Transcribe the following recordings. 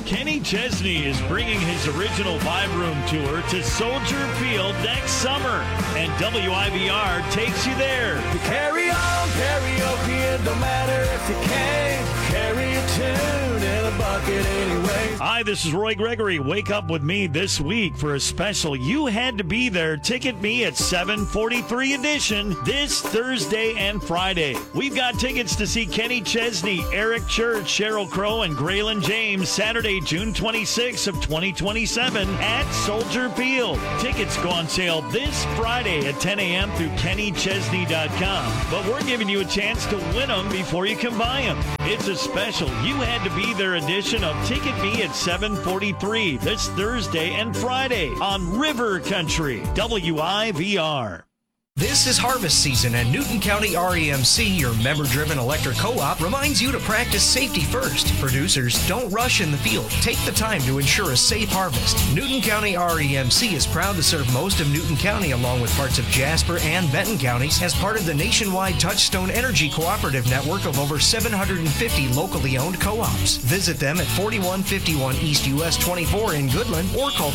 Kenny Chesney is bringing his original Vibe Room tour to Soldier Field next summer, and WIVR takes you there. You carry on karaoke, and no matter if you can't carry a tune in a bucket anyway. Hi, this is Roy Gregory. Wake up with me this week for a special You Had to Be There Ticket Me at 743 edition this Thursday and Friday. We've got tickets to see Kenny Chesney, Eric Church, Sheryl Crow, and Graylin James Saturday, June 26th of 2027 at Soldier Field. Tickets go on sale this Friday at 10 a.m. through KennyChesney.com. But we're giving you a chance to win them before you can buy them. It's a special You Had to Be There edition of Ticket Me at 743 this Thursday and Friday on River Country, WIVR. This is harvest season, and Newton County REMC, your member-driven electric co-op, reminds you to practice safety first. Producers, don't rush in the field. Take the time to ensure a safe harvest. Newton County REMC is proud to serve most of Newton County along with parts of Jasper and Benton counties as part of the nationwide Touchstone Energy Cooperative network of over 750 locally owned co-ops. Visit them at 4151 East US 24 in Goodland or call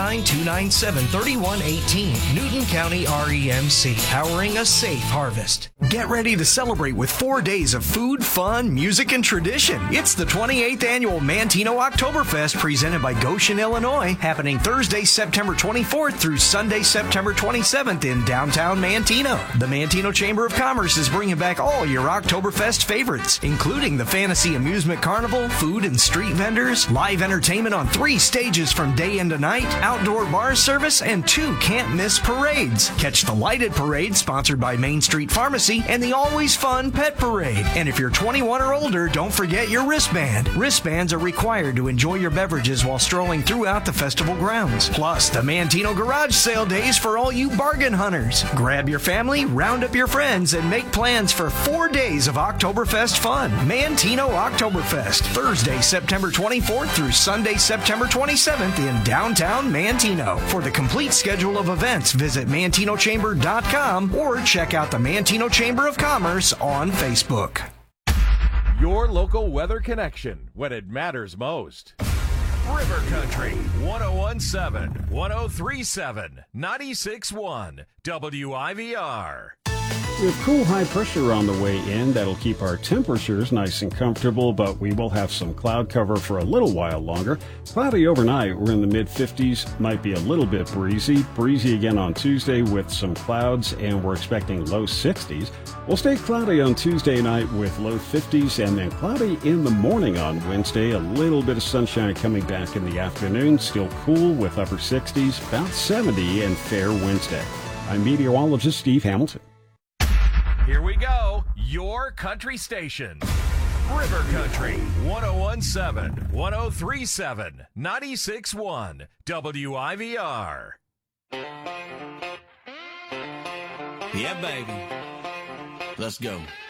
219-297-3118. Newton County REMC. Powering a safe harvest. Get ready to celebrate with 4 days of food, fun, music, and tradition. It's the 28th annual Mantino Oktoberfest presented by Goshen, Illinois, happening Thursday, September 24th through Sunday, September 27th in downtown Mantino. The Mantino Chamber of Commerce is bringing back all your Oktoberfest favorites, including the Fantasy Amusement Carnival, food and street vendors, live entertainment on 3 stages from day into night, outdoor bar service, and 2 can't-miss parades. Catch the lighted parade sponsored by Main Street Pharmacy and the always fun pet parade. And if you're 21 or older, don't forget your wristband. Wristbands are required to enjoy your beverages while strolling throughout the festival grounds. Plus, the Mantino Garage Sale days for all you bargain hunters. Grab your family, round up your friends, and make plans for 4 days of Oktoberfest fun. Mantino Oktoberfest, Thursday, September 24th through Sunday, September 27th in downtown Mantino. For the complete schedule of events, visit MantinoChamber.com or check out the Mantino Chamber of Commerce on Facebook. Your local weather connection when it matters most. River Country 1017, 1037, 961 WIVR. With cool high pressure on the way in, that'll keep our temperatures nice and comfortable, but we will have some cloud cover for a little while longer. Cloudy overnight, we're in the mid-50s, might be a little bit breezy. Breezy again on Tuesday with some clouds, and we're expecting low 60s. We'll stay cloudy on Tuesday night with low 50s, and then cloudy in the morning on Wednesday. A little bit of sunshine coming back in the afternoon, still cool with upper 60s, about 70 and fair Wednesday. I'm meteorologist Steve Hamilton. Here we go, your country station. River Country 1017, 1037, 961 WIVR. Yeah, baby. Let's go.